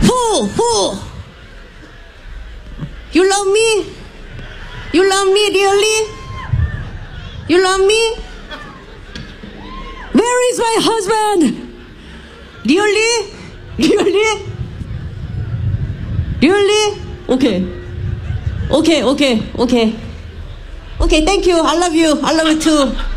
Who? You love me? You love me dearly? You love me? Where is my husband? Dearly? Okay. Okay, thank you. I love you too.